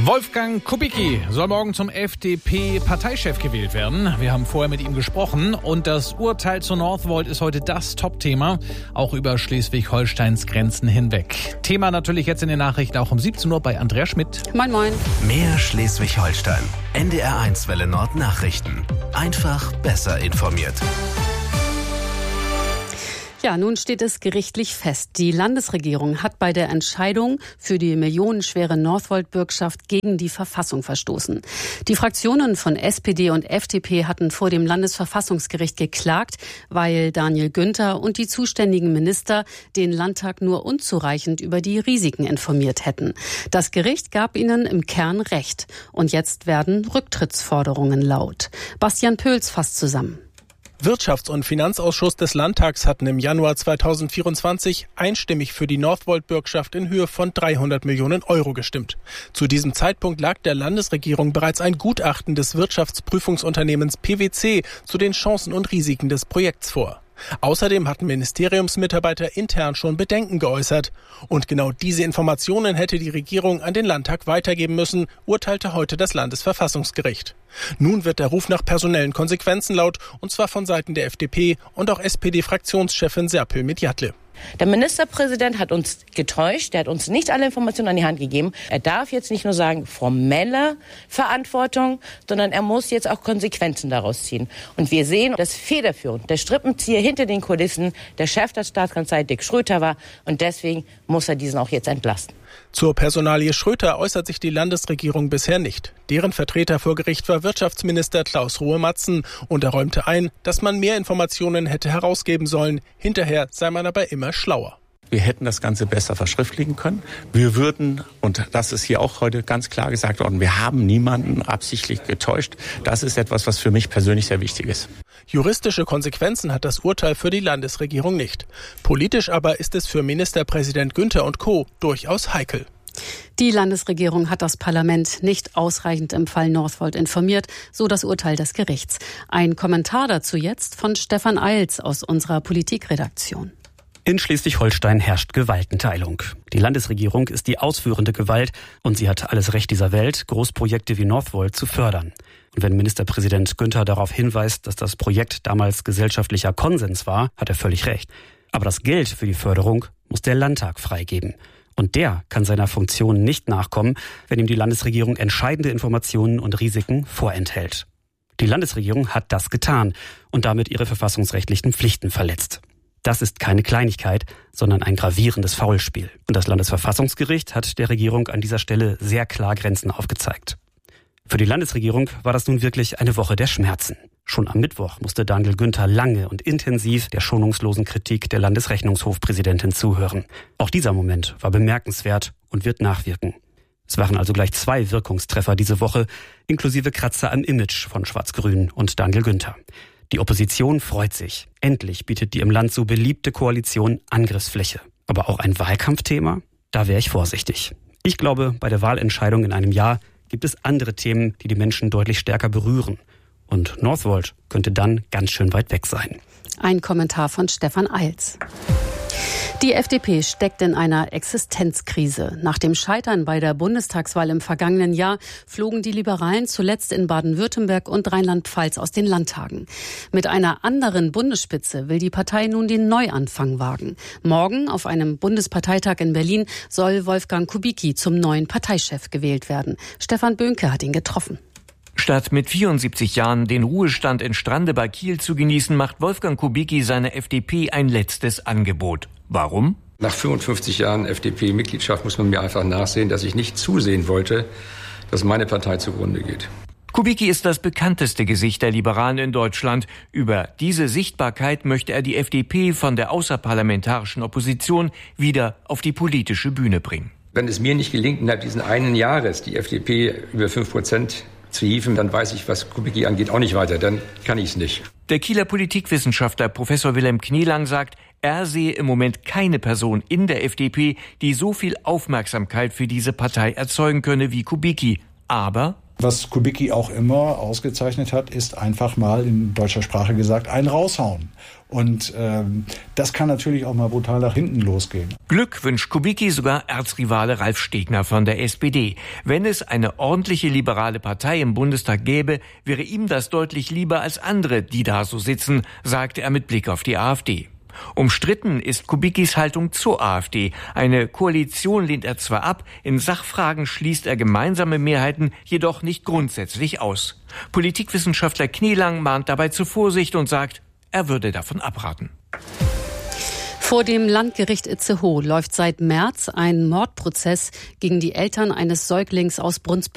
Wolfgang Kubicki soll morgen zum FDP-Parteichef gewählt werden. Wir haben vorher mit ihm gesprochen und das Urteil zu Northvolt ist heute das Top-Thema, auch über Schleswig-Holsteins Grenzen hinweg. Thema natürlich jetzt in den Nachrichten auch um 17 Uhr bei Andrea Schmidt. Moin, moin. Mehr Schleswig-Holstein. NDR1 Welle Nord Nachrichten. Einfach besser informiert. Ja, nun steht es gerichtlich fest. Die Landesregierung hat bei der Entscheidung für die millionenschwere Northvolt-Bürgschaft gegen die Verfassung verstoßen. Die Fraktionen von SPD und FDP hatten vor dem Landesverfassungsgericht geklagt, weil Daniel Günther und die zuständigen Minister den Landtag nur unzureichend über die Risiken informiert hätten. Das Gericht gab ihnen im Kern Recht. Und jetzt werden Rücktrittsforderungen laut. Bastian Pöls fasst zusammen. Wirtschafts- und Finanzausschuss des Landtags hatten im Januar 2024 einstimmig für die Northvolt-Bürgschaft in Höhe von 300 Millionen Euro gestimmt. Zu diesem Zeitpunkt lag der Landesregierung bereits ein Gutachten des Wirtschaftsprüfungsunternehmens PwC zu den Chancen und Risiken des Projekts vor. Außerdem hatten Ministeriumsmitarbeiter intern schon Bedenken geäußert. Und genau diese Informationen hätte die Regierung an den Landtag weitergeben müssen, urteilte heute das Landesverfassungsgericht. Nun wird der Ruf nach personellen Konsequenzen laut, und zwar von Seiten der FDP und auch SPD-Fraktionschefin Serpil Midjatle. Der Ministerpräsident hat uns getäuscht, er hat uns nicht alle Informationen an die Hand gegeben. Er darf jetzt nicht nur sagen, formelle Verantwortung, sondern er muss jetzt auch Konsequenzen daraus ziehen. Und wir sehen, dass federführend der Strippenzieher hinter den Kulissen der Chef der Staatskanzlei Dick Schröter war und deswegen muss er diesen auch jetzt entlasten. Zur Personalie Schröter äußert sich die Landesregierung bisher nicht. Deren Vertreter vor Gericht war Wirtschaftsminister Klaus Ruhe-Matzen und er räumte ein, dass man mehr Informationen hätte herausgeben sollen. Hinterher sei man aber immer schlauer. Wir hätten das Ganze besser verschriftlichen können. Wir würden, und das ist hier auch heute ganz klar gesagt worden, wir haben niemanden absichtlich getäuscht. Das ist etwas, was für mich persönlich sehr wichtig ist. Juristische Konsequenzen hat das Urteil für die Landesregierung nicht. Politisch aber ist es für Ministerpräsident Günther und Co. durchaus heikel. Die Landesregierung hat das Parlament nicht ausreichend im Fall Northvolt informiert, so das Urteil des Gerichts. Ein Kommentar dazu jetzt von Stefan Eils aus unserer Politikredaktion. In Schleswig-Holstein herrscht Gewaltenteilung. Die Landesregierung ist die ausführende Gewalt und sie hat alles Recht dieser Welt, Großprojekte wie Northvolt zu fördern. Und wenn Ministerpräsident Günther darauf hinweist, dass das Projekt damals gesellschaftlicher Konsens war, hat er völlig recht. Aber das Geld für die Förderung muss der Landtag freigeben. Und der kann seiner Funktion nicht nachkommen, wenn ihm die Landesregierung entscheidende Informationen und Risiken vorenthält. Die Landesregierung hat das getan und damit ihre verfassungsrechtlichen Pflichten verletzt. Das ist keine Kleinigkeit, sondern ein gravierendes Faulspiel. Und das Landesverfassungsgericht hat der Regierung an dieser Stelle sehr klar Grenzen aufgezeigt. Für die Landesregierung war das nun wirklich eine Woche der Schmerzen. Schon am Mittwoch musste Daniel Günther lange und intensiv der schonungslosen Kritik der Landesrechnungshofpräsidentin zuhören. Auch dieser Moment war bemerkenswert und wird nachwirken. Es waren also gleich 2 Wirkungstreffer diese Woche, inklusive Kratzer am Image von Schwarz-Grün und Daniel Günther. Die Opposition freut sich. Endlich bietet die im Land so beliebte Koalition Angriffsfläche. Aber auch ein Wahlkampfthema? Da wäre ich vorsichtig. Ich glaube, bei der Wahlentscheidung in einem Jahr gibt es andere Themen, die die Menschen deutlich stärker berühren. Und Northvolt könnte dann ganz schön weit weg sein. Ein Kommentar von Stefan Eils. Die FDP steckt in einer Existenzkrise. Nach dem Scheitern bei der Bundestagswahl im vergangenen Jahr flogen die Liberalen zuletzt in Baden-Württemberg und Rheinland-Pfalz aus den Landtagen. Mit einer anderen Bundesspitze will die Partei nun den Neuanfang wagen. Morgen auf einem Bundesparteitag in Berlin soll Wolfgang Kubicki zum neuen Parteichef gewählt werden. Stefan Böhnke hat ihn getroffen. Statt mit 74 Jahren den Ruhestand in Strande bei Kiel zu genießen, macht Wolfgang Kubicki seiner FDP ein letztes Angebot. Warum? Nach 55 Jahren FDP-Mitgliedschaft muss man mir einfach nachsehen, dass ich nicht zusehen wollte, dass meine Partei zugrunde geht. Kubicki ist das bekannteste Gesicht der Liberalen in Deutschland. Über diese Sichtbarkeit möchte er die FDP von der außerparlamentarischen Opposition wieder auf die politische Bühne bringen. Wenn es mir nicht gelingt, innerhalb dieses einen Jahres die FDP über 5% zu hieven, dann weiß ich, was Kubicki angeht, auch nicht weiter. Dann kann ich es nicht. Der Kieler Politikwissenschaftler Professor Wilhelm Knielang sagt, er sehe im Moment keine Person in der FDP, die so viel Aufmerksamkeit für diese Partei erzeugen könne wie Kubicki. Aber Was Kubicki auch immer ausgezeichnet hat, ist einfach mal in deutscher Sprache gesagt, einen raushauen. Und das kann natürlich auch mal brutal nach hinten losgehen. Glück wünscht Kubicki sogar Erzrivale Ralf Stegner von der SPD. Wenn es eine ordentliche liberale Partei im Bundestag gäbe, wäre ihm das deutlich lieber als andere, die da so sitzen, sagte er mit Blick auf die AfD. Umstritten ist Kubickis Haltung zur AfD. Eine Koalition lehnt er zwar ab, in Sachfragen schließt er gemeinsame Mehrheiten jedoch nicht grundsätzlich aus. Politikwissenschaftler Knielang mahnt dabei zur Vorsicht und sagt, er würde davon abraten. Vor dem Landgericht Itzehoe läuft seit März ein Mordprozess gegen die Eltern eines Säuglings aus Brunsbüttel.